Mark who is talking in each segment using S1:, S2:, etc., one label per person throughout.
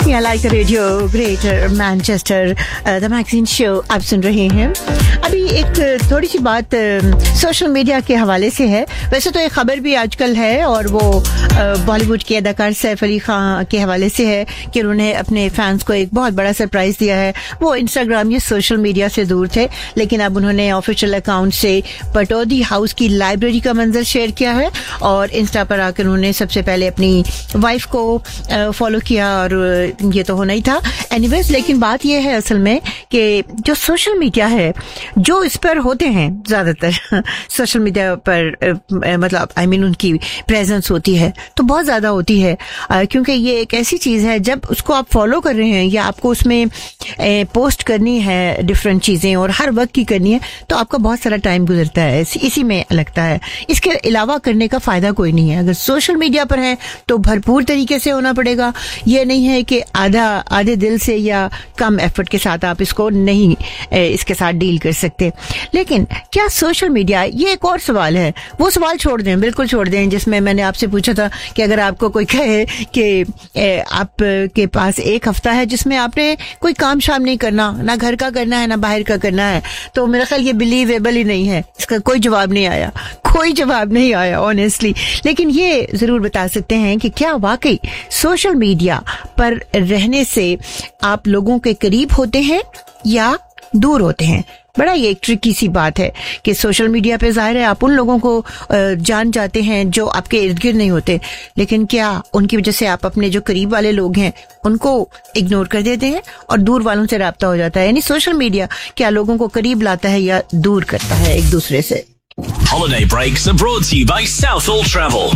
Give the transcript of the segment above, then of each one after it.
S1: India like the radio, Greater Manchester, the magazine show आप सुन रहे हैं। अभी एक थोड़ी सी बात सोशल मीडिया के हवाले से है। वैसे तो एक खबर भी आजकल है और वो बॉलीवुड के अदाकार सैफ अली खान के हवाले से है कि उन्होंने अपने फैंस को एक बहुत बड़ा सरप्राइज दिया है। वो इंस्टाग्राम या सोशल मीडिया से दूर थे, लेकिन अब उन्होंने ऑफिशियल अकाउंट से पटौदी हाउस की लाइब्रेरी का मंजर शेयर किया है और इंस्टा पर आकर उन्होंने सबसे पहले अपनी वाइफ को फॉलो किया और ये तो होना ही था। एनीवेज, लेकिन बात ये है असल में कि जो सोशल मीडिया है, जो इस पर होते हैं ज्यादातर सोशल मीडिया पर मतलब आई मीन उनकी प्रेजेंस होती है तो बहुत ज्यादा होती है, क्योंकि ये एक ऐसी चीज है जब उसको आप फॉलो कर रहे हैं या आपको उसमें पोस्ट करनी है डिफरेंट चीजें और हर वक्त की करनी है तो आपका बहुत सारा टाइम गुजरता है, इसी में लगता है। इसके अलावा करने का फायदा कोई नहीं है। अगर सोशल मीडिया पर है तो भरपूर तरीके से होना पड़ेगा। ये नहीं है कि आधे दिल से या कम एफर्ट के साथ आप इसको नहीं इसके साथ डील कर सकते। लेकिन क्या सोशल मीडिया, ये एक और सवाल है, वो सवाल छोड़ दें, बिल्कुल छोड़ दें, जिसमें मैंने आपसे पूछा था कि अगर आपको कोई कहे कि आपके पास एक हफ्ता है जिसमें आपने कोई काम शाम नहीं करना, ना घर का करना है ना बाहर का करना है, तो मेरा ख्याल ये बिलीवेबल ही नहीं है। इसका कोई जवाब नहीं आया ऑनेस्टली। लेकिन ये जरूर बता सकते हैं कि क्या वाकई सोशल मीडिया पर रहने से आप लोगों के करीब होते हैं या दूर होते हैं। बड़ा ये एक ट्रिकी सी बात है कि सोशल मीडिया पे जाहिर है आप उन लोगों को जान जाते हैं जो आपके इर्द गिर्द नहीं होते, लेकिन क्या उनकी वजह से आप अपने जो करीब वाले लोग हैं उनको इग्नोर कर देते हैं और दूर वालों से राब्ता हो जाता है। यानी सोशल मीडिया क्या लोगों को करीब लाता है या दूर करता है एक दूसरे से।
S2: Holiday breaks are brought to you by Southall Travel.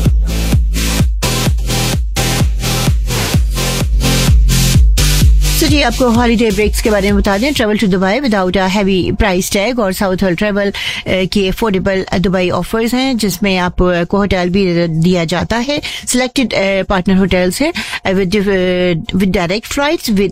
S1: तो जी आपको हॉलीडे ब्रेक्स के बारे में बता दें। Travel to Dubai without a heavy price tag और साउथ हॉल ट्रेवल की अफोर्डेबल दुबई ऑफर्स हैं जिसमें आपको होटल भी दिया जाता है। सिलेक्टेड पार्टनर होटल्स हैं विद डायरेक्ट फ्लाइट्स विद